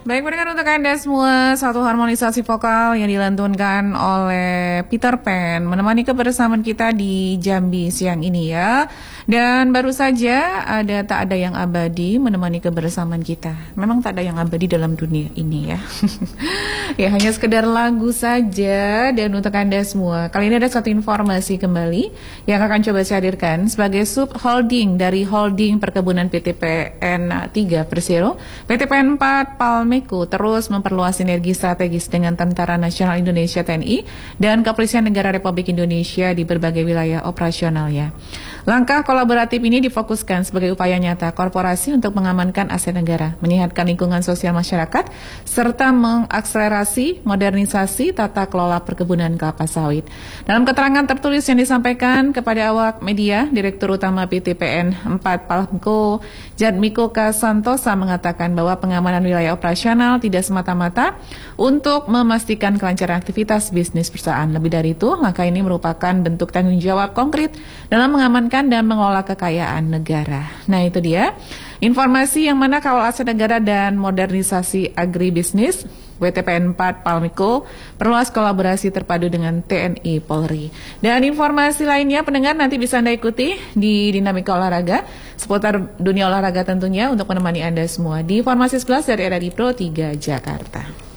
Baik, pendengar, untuk Anda semua, satu harmonisasi vokal yang dilantunkan oleh Peter Pan menemani kebersamaan kita di Jambi siang ini ya. Dan baru saja ada Tak Ada Yang Abadi menemani kebersamaan kita. Memang tak ada yang abadi dalam dunia ini ya. Ya, hanya sekedar lagu saja. Dan untuk Anda semua, kali ini ada satu informasi kembali yang akan coba saya hadirkan sebagai subholding dari holding perkebunan PT PN 3 Persero. PT PN 4 Palmeko terus memperluas sinergi strategis dengan Tentara Nasional Indonesia TNI dan Kepolisian Negara Republik Indonesia di berbagai wilayah operasionalnya. Langkah kolaboratif ini difokuskan sebagai upaya nyata korporasi untuk mengamankan aset negara, menyehatkan lingkungan sosial masyarakat, serta mengakselerasi modernisasi tata kelola perkebunan kelapa sawit. Dalam keterangan tertulis yang disampaikan kepada awak media, Direktur Utama PT PN 4 Palmeko, Jadmiko K. Santosa mengatakan bahwa pengamanan wilayah operasional tidak semata-mata untuk memastikan kelancaran aktivitas bisnis perusahaan. Lebih dari itu, langkah ini merupakan bentuk tanggung jawab konkret dalam mengamankan dan mengelola kekayaan negara. Nah, itu dia informasi yang mana kawal aset negara dan modernisasi agribisnis PT PN 4 Palmeko perluas kolaborasi terpadu dengan TNI Polri. Dan informasi lainnya pendengar nanti bisa Anda ikuti di Dinamika Olahraga seputar dunia olahraga tentunya untuk menemani Anda semua di Informasi 11 dari RRI Pro 3 Jakarta.